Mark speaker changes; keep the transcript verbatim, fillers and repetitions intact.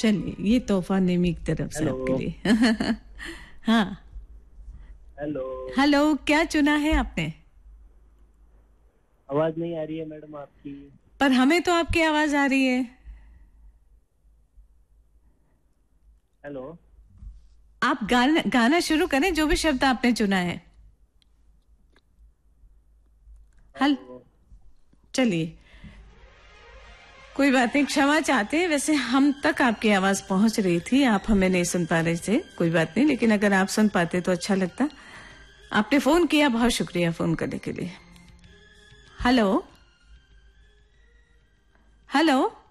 Speaker 1: चलिए, ये तोहफा नेमी की तरफ से
Speaker 2: हेलो।
Speaker 1: आपके लिए। हाँ।
Speaker 2: हेलो।
Speaker 1: हेलो, क्या चुना है आपने?
Speaker 2: आवाज नहीं आ रही है मैडम आपकी।
Speaker 1: पर हमें तो आपकी आवाज आ रही है।
Speaker 2: हेलो।
Speaker 1: आप गाना गाना शुरू करें, जो भी शब्द आपने चुना है। हल
Speaker 2: हेलो।
Speaker 1: चलिए, कोई बात नहीं, क्षमा चाहते हैं। वैसे हम तक आपकी आवाज पहुंच रही थी, आप हमें नहीं सुन पा रहे थे, कोई बात नहीं, लेकिन अगर आप सुन पाते तो अच्छा लगता। आपने फोन किया, बहुत शुक्रिया फोन करने के लिए। हेलो। हेलो।